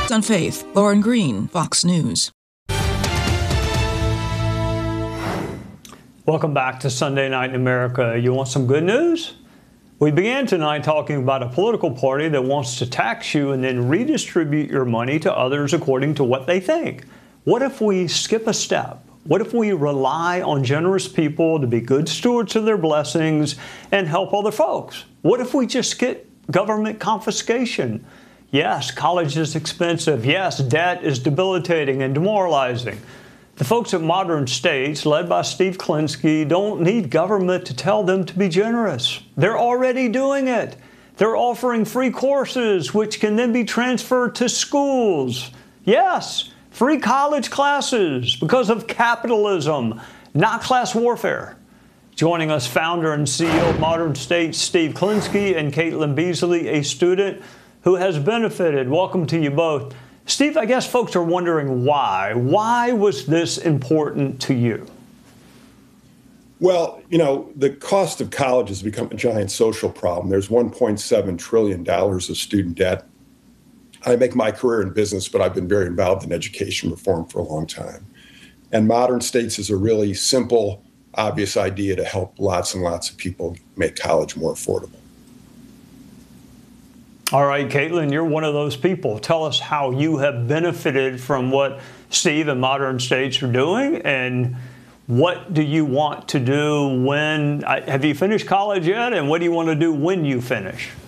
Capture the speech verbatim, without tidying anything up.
On Faith, Lauren Green, Fox News. Welcome back to Sunday Night in America. You want some good news? We began tonight talking about a political party that wants to tax you and then redistribute your money to others according to what they think. What if we skip a step? What if we rely on generous people to be good stewards of their blessings and help other folks? What if we just get government confiscation? Yes, college is expensive. Yes, debt is debilitating and demoralizing. The folks at Modern States, led by Steve Klinsky, don't need government to tell them to be generous. They're already doing it. They're offering free courses, which can then be transferred to schools. Yes, free college classes because of capitalism, not class warfare. Joining us, founder and C E O of Modern States, Steve Klinsky, and Caitlin Beasley, a student who has benefited. Welcome to you both. Steve, I guess folks are wondering why. Why was this important to you? Well, you know, the cost of college has become a giant social problem. There's one point seven trillion dollars of student debt. I make my career in business, but I've been very involved in education reform for a long time. And Modern States is a really simple, obvious idea to help lots and lots of people make college more affordable. All right, Caitlin, you're one of those people. Tell us how you have benefited from what Steve and Modern States are doing, and what do you want to do when, have you finished college yet, and what do you want to do when you finish?